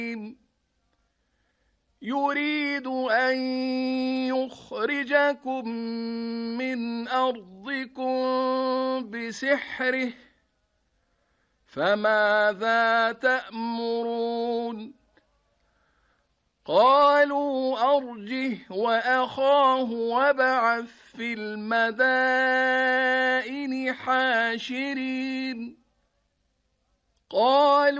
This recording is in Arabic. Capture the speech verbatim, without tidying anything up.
يريد أن يخرجكم من أرضكم بسحره فماذا تأمرون قالوا أرجه وأخاه وابعث في المدائن حاشرين قالوا